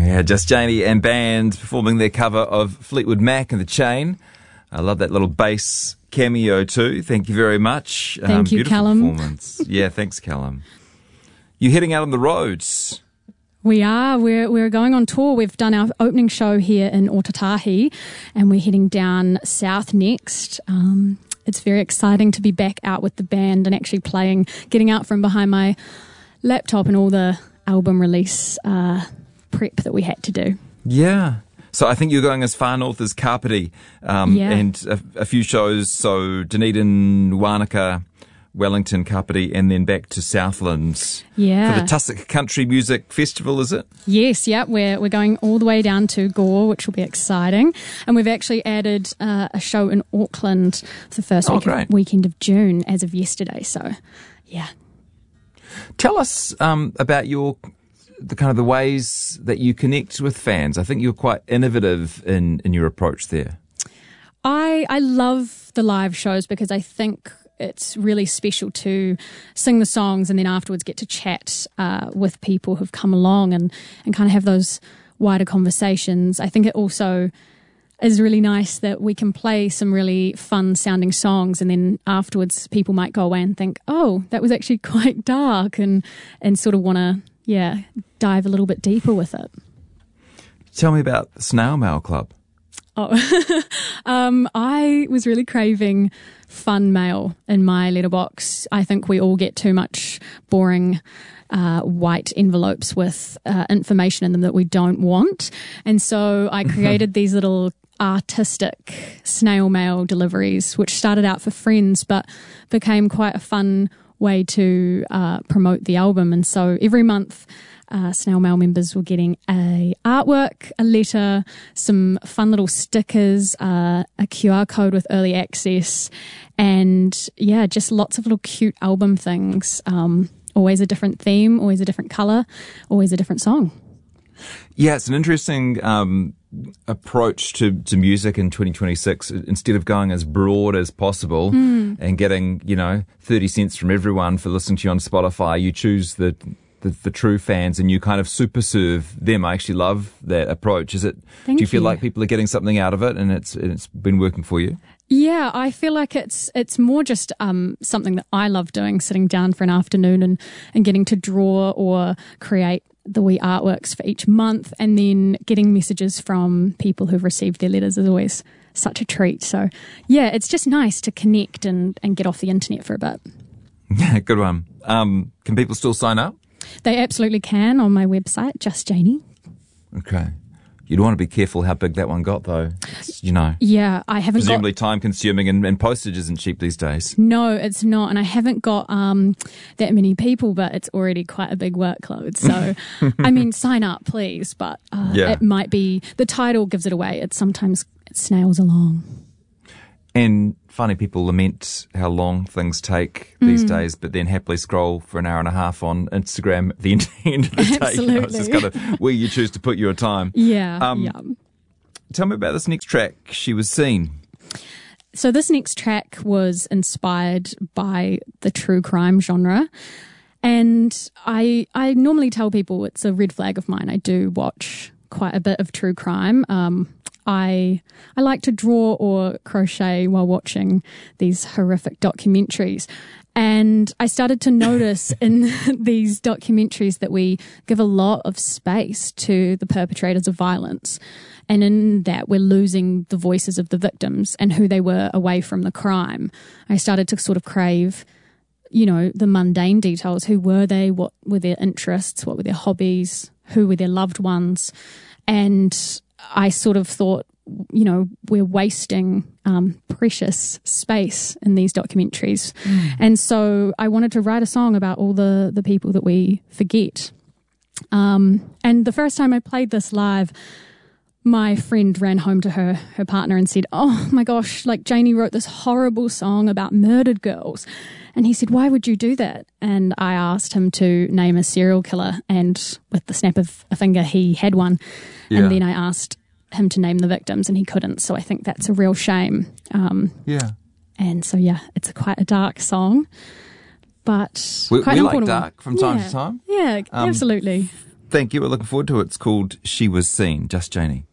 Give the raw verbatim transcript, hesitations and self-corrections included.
Yeah, Just Janie and band performing their cover of Fleetwood Mac and The Chain. I love that little bass cameo too. Thank you very much. Thank um, you, beautiful Callum. Performance. Yeah, thanks, Callum. You're heading out on the roads. We are. We're we're going on tour. We've done our opening show here in Otatahi, and we're heading down south next. Um, it's very exciting to be back out with the band and actually playing, getting out from behind my laptop and all the album release uh, prep that we had to do. Yeah. So I think you're going as far north as Kapiti, um, yeah. and a, a few shows. So Dunedin, Wanaka, Wellington, Kapiti, and then back to Southlands. Yeah. For the Tussock Country Music Festival, is it? Yes, yeah. We're, we're going all the way down to Gore, which will be exciting. And we've actually added uh, a show in Auckland for the first oh, week of, weekend of June as of yesterday. So, yeah. Tell us um, about your the kind of the ways that you connect with fans. I think you're quite innovative in, in your approach there. I I love the live shows because I think it's really special to sing the songs and then afterwards get to chat uh, with people who've come along and, and kind of have those wider conversations. I think it also is really nice that we can play some really fun sounding songs and then afterwards people might go away and think, oh, that was actually quite dark, and, and sort of want to, yeah, dive a little bit deeper with it. Tell me about the Snail Mail Club. Oh, um, I was really craving fun mail in my letterbox. I think we all get too much boring uh, white envelopes with uh, information in them that we don't want. And so I created these little artistic snail mail deliveries, which started out for friends but became quite a fun way to uh, promote the album. And so every month uh, Snail Mail members were getting a artwork, a letter, some fun little stickers, uh, a Q R code with early access, and yeah, just lots of little cute album things. Um, always a different theme, always a different colour, always a different song. Yeah, it's an interesting um, approach to, to music in twenty twenty-six. Instead of going as broad as possible mm. and getting, you know, thirty cents from everyone for listening to you on Spotify, you choose the, the, the true fans and you kind of super serve them. I actually love that approach. Is it? Thank do you feel you. like people are getting something out of it and it's it's been working for you? Yeah, I feel like it's it's more just um, something that I love doing, sitting down for an afternoon and, and getting to draw or create the wee artworks for each month, and then getting messages from people who've received their letters is always such a treat. So yeah, it's just nice to connect and, and get off the internet for a bit. Yeah, good one. Um, can people still sign up? They absolutely can on my website, Just Janie. Okay. You'd want to be careful how big that one got, though. It's, you know. Yeah, I haven't presumably got... time-consuming, and, and postage isn't cheap these days. No, it's not, and I haven't got um, that many people, but it's already quite a big workload. So, I mean, sign up, please, but uh, yeah. it might be... The title gives it away. It's sometimes it snails along. And funny, people lament how long things take these mm. days, but then happily scroll for an hour and a half on Instagram at the end, end of the day. Absolutely. You know, it's just kind of where you choose to put your time. Yeah, um, yeah. Tell me about this next track, She Was Seen. So this next track was inspired by the true crime genre. And I I normally tell people it's a red flag of mine. I do watch quite a bit of true crime. Um I I like to draw or crochet while watching these horrific documentaries. And I started to notice in these documentaries that we give a lot of space to the perpetrators of violence. And in that, we're losing the voices of the victims and who they were away from the crime. I started to sort of crave, you know, the mundane details. Who were they? What were their interests? What were their hobbies? Who were their loved ones? And I sort of thought, you know, we're wasting um, precious space in these documentaries. Mm. And so I wanted to write a song about all the, the people that we forget. Um, and the first time I played this live, my friend ran home to her, her partner and said, oh my gosh, like Janie wrote this horrible song about murdered girls. And he said, why would you do that? And I asked him to name a serial killer, and with the snap of a finger, he had one. Yeah. And then I asked him to name the victims, and he couldn't. So I think that's a real shame. Um, yeah. And so, yeah, it's a quite a dark song, but we, quite we an like important dark one. from time yeah. to time. Yeah, um, absolutely. thank you. We're looking forward to it. It's called She Was Seen. Just Janie.